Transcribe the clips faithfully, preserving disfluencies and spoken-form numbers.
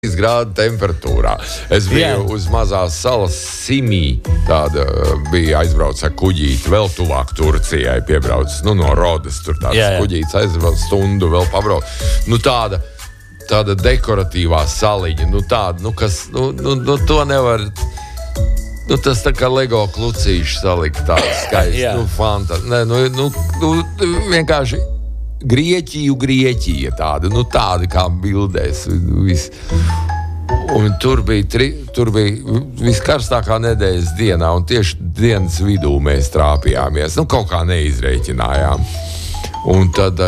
grādu temperatūrā. Es biju Jā. uz mazās salas Simī, tāda bija aizbraucis ar kuģīti, vēl tuvāk Turcijai piebraucis, nu no Rodas, tur tāds jā, jā. kuģītis aizbrauc stundu vēl pabrauc. Nu tāda, tāda dekoratīvā saliņa, nu tāda, nu kas, nu, nu, nu to nevar, nu tas tā kā Lego klucīši salikt tāda skaisti, nu fantāstiski, ne, nu, nu, nu vienkārši Grieķiju, Grieķija tāda, nu tāda kā bildēs. Vis. Un tur bija, tri, tur bija viskarstākā nedēļas dienā, un tieši dienas vidū mēs trāpījāmies. Nu, kaut kā neizrēķinājām. Un tad,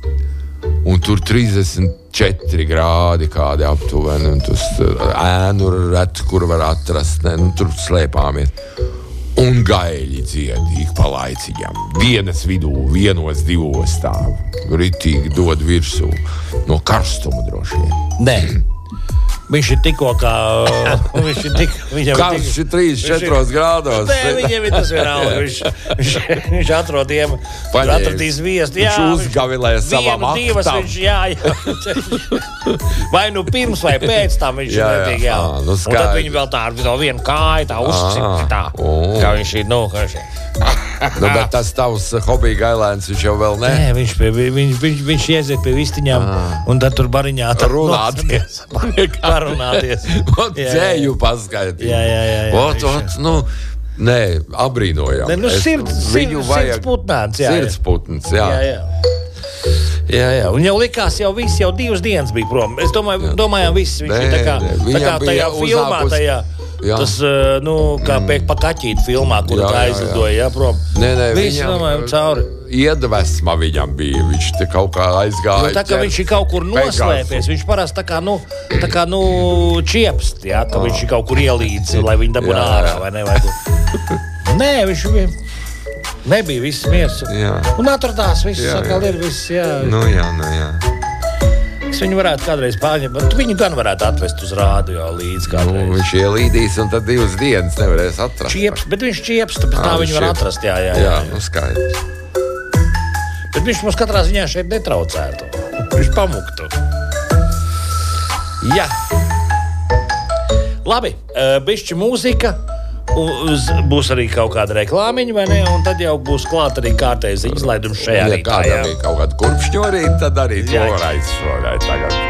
un tur trīsdesmit četri grādi kādi aptuveni, un tas ēnu ret, kur var atrast, ne, nu, tur slēpāmies. Un gaļi dziedīgi pa laiciņām. Vienas vidū, vienos divos stāv. Ritīgi dod virsū. No karstuma droši vien. Nē. Viņš ir tikko kā... Viņš ir tik... Kāds ir trīs četros grādos? Nē, viņiem ir tas vienalga. Viņš, viņš, viņš atrodiem, atradīs viestu. Viņš uzgavilē savam divas, aktam. Viņš, jā, jā. Vai nu pirms vai pēc tam viņš jā, ir netīgi, jā. jā. Nu, un tad viņi vēl tā ar no vienu kāju tā uzcipti tā. Oh. Kā viņš ir, nu, kā viņš ir. Nu, bet tas tavs hobija gailēns viņš jau vēl ne? Nē, viņš, pie, viņš, viņš, viņš ieziet pie vistiņām ah. un tad tur bariņā tā runāties. Parunāties. Dzēju paskaidīt. Jā, jā, jā. jā ot, ot, nu, nē, abrīnojam. Nē, nu, sirds, viņu sirds, vajag. Sirds putnāns, jā. Sirds putns, jā. Jā, jā. Jā, jā. Un jau likās, jau viss, jau divas dienas bija prom. Es domāju, domājām viss. Viņš ir tā kā, tā kā tajā filmā, tajā. Jā. Tas, nu, kā pēc pa kaķīti filmā, kur tā aizlidoja, jā, prom. Nē, nē, Visi, domāju, cauri. Iedvesma viņam bija, viņš te kaut kā aizgāja. Jo tā kā viņš ir kaut kur noslēpies, viņš parasti tā kā, nu, tā kā, nu, čiepst, jā, ka viņš ir kaut kur ielīdz, lai viņi dabūna ārā, vai ne, vai kur. Nē, viņš bija, nebija viss miers. Jā. Un atradās viss, sakal ir viss, jā. Nu, jā, nu, jā. Viņu varētu kādreiz pārņemt, bet viņu gan varētu atvest uz rādu jau līdz kādreiz. Nu, viņš ielīdīs un tad divas dienas nevarēs atrast. Čieps, bet viņš čieps, tāpēc tā viņu var atrast, jā, jā, jā. Jā, nu skaidrs. Bet viņš mums katrā ziņā šeit netraucētu. Viņš pamuktu. Jā. Labi, bišķi mūzika. Uz, būs arī kaut kāda reklāmiņa, vai ne? Un tad jau būs klāt arī kārtējais izlaidums šajā ja rītā. Ja kādam ir kaut kāda kurpšņorīt, tad arī to var aizsrodēt tagad.